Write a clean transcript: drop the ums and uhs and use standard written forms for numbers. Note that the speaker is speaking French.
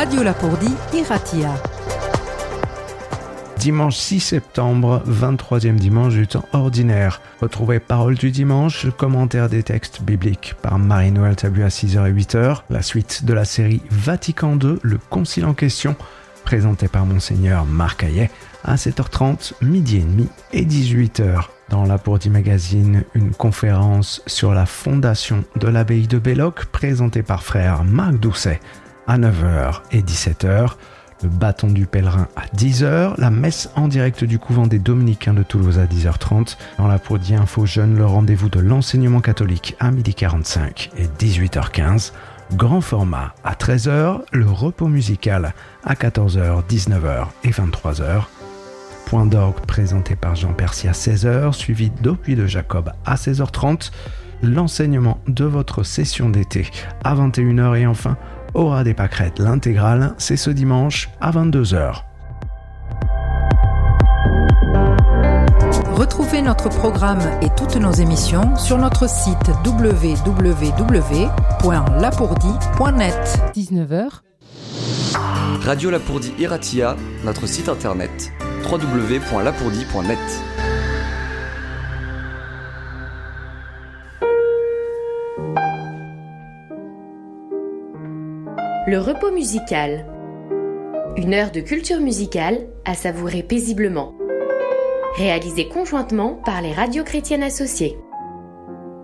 Radio Lapourdie Iratia. Dimanche 6 septembre, 23e dimanche du temps ordinaire. Retrouvez Parole du dimanche, le commentaire des textes bibliques par Marie-Noël Tabu à 6h et 8h. La suite de la série Vatican II, le concile en question, présenté par Monseigneur Marc Hayet à 7h30, midi et demi et 18h. Dans Lapourdie Magazine, une conférence sur la fondation de l'abbaye de Belloc, présentée par frère Marc Doucet à 9h et 17h. Le bâton du pèlerin à 10h, la messe en direct du couvent des Dominicains de Toulouse à 10h30. Dans Lapourdie Info Jeune, le rendez-vous de l'enseignement catholique à 12h45 et 18h15. Grand format à 13h, le repos musical à 14h, 19h et 23h. Point d'orgue présenté par Jean Percy à 16h, suivi d'Opuis de Jacob à 16h30. L'enseignement de votre session d'été à 21h et enfin, Aura des pâquerettes, l'intégrale, c'est ce dimanche à 22h. Retrouvez notre programme et toutes nos émissions sur notre site www.lapourdie.net. 19h. Radio Lapourdie Iratia, notre site internet www.lapourdie.net. Le repos musical. Une heure de culture musicale à savourer paisiblement. Réalisée conjointement par les radios chrétiennes associées.